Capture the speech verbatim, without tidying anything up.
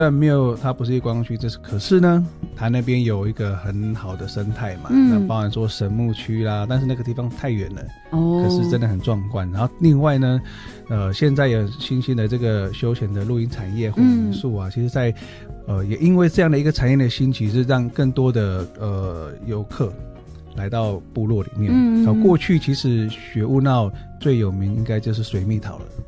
虽然没有，它不是一个观光区，这是可是呢，它那边有一个很好的生态嘛， 嗯， 那包含说神木区啦，但是那个地方太远了， 哦， 可是真的很壮观。然后另外呢，呃，现在有新兴的这个休闲的露营产业或民宿啊，嗯、其实在呃也因为这样的一个产业的兴起，是让更多的呃游客来到部落里面。嗯，嗯，过去其实雪雾闹最有名应该就是水蜜桃了。